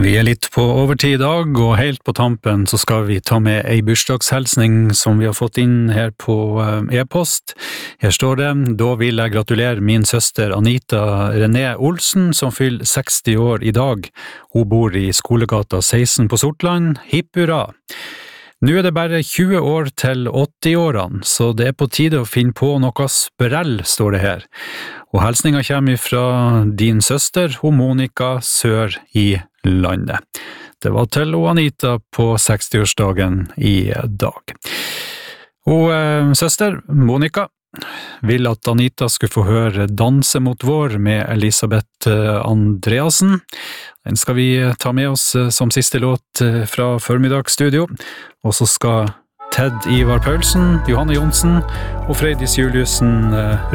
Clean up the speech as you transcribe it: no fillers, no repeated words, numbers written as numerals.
Vi litt på overtid I dag, og helt på tampen så skal vi ta med en bursdagshelsning som vi har fått inn her på e-post. Her står det: Da vil jeg gratulere min søster Anita René Olsen, som fyller 60 år I dag. Hun bor I Skolegata 16 på Sortland. Hipp hurra! Nå det bare 20 år til 80-årene, så det på tide å finne på noe sprell, står det her. Og helsninga kommer fra din søster, Monica, sør I landet. Det var til Anita på 60-årsdagen I dag. Og søster, Monica, vil at Anita skulle få høre Danse mot vår med Elisabeth Andreasen. Den skal vi ta med oss som siste låt fra formiddagsstudio. Og så skal Ted Ivar Paulsen, Johanne Jonsen og Freydis Juliussen